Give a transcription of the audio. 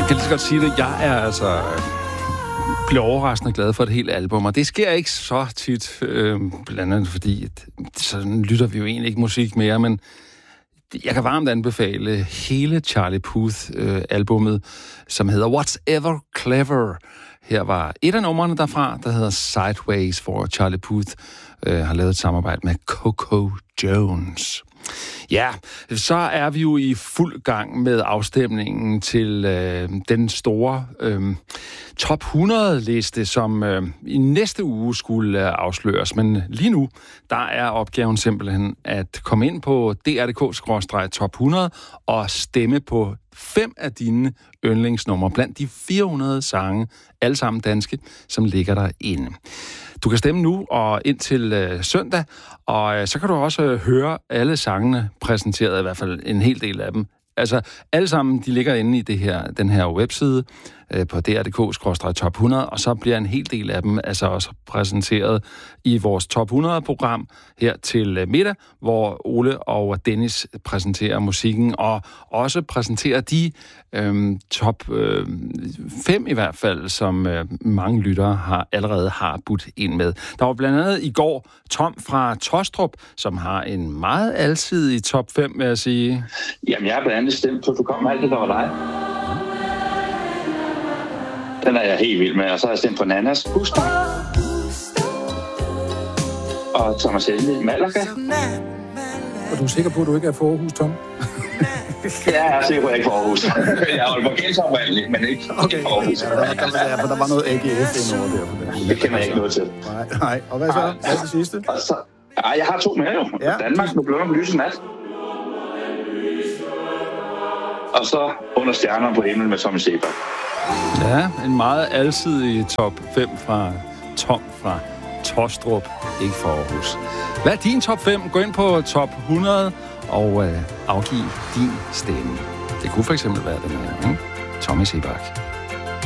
Jeg kan lige så godt sige det. Jeg er altså bliver overraskende glad for et helt album, og det sker ikke så tit, blandt andet fordi, sådan lytter vi jo egentlig ikke musik mere, men jeg kan varmt anbefale hele Charlie Puth-albummet, som hedder What's Ever Clever. Her var et af numrene derfra, der hedder Sideways, hvor Charlie Puth har lavet et samarbejde med Coco Jones. Ja, så er vi jo i fuld gang med afstemningen til den store top 100-liste, som i næste uge skulle afsløres. Men lige nu, der er opgaven simpelthen at komme ind på dr.dk/top 100 og stemme på 5 af dine yndlingsnumre blandt de 400 sange, alle sammen danske, som ligger derinde. Du kan stemme nu og indtil søndag, og så kan du også høre alle sangene præsenteret, i hvert fald en hel del af dem. Altså, alle sammen, de ligger inde i den her webside på dr.dk/top 100, og så bliver en hel del af dem altså også præsenteret i vores top 100-program her til middag, hvor Ole og Dennis præsenterer musikken, og også præsenterer de top 5 i hvert fald, som mange lyttere allerede har budt ind med. Der var blandt andet i går Tom fra Tostrup, som har en meget alsidig top 5, vil jeg sige. Jamen, jeg har blandt andet stemt på, du kom alt det, der var dig. Den er jeg helt vild med, og så har jeg stemt på Nannas Husk mig. Og Thomas Helmig Malaga. Og du er sikker på, at du ikke er for Aarhus, Tom? Ja, jeg er sikker på, at jeg ikke er for Aarhus. Jeg holder på gældsoprindeligt, men ikke for Aarhus. Ja, for der var noget AGF indover der på den. Det kender jeg ikke noget til. Nej. Og hvad så? Hvad er det sidste? Jeg har 2 mere jo. Ja. Danmark, nu bløder med lyse nat. Og så Under stjerner på himlen med Tommy Sebak. Ja, en meget alsidig top 5 fra Tom fra Tostrup, ikke fra Aarhus. Hvad er din top 5? Gå ind på top 100 og afgiv din stemme. Det kunne for eksempel være den her, ikke? Tommy Sebak.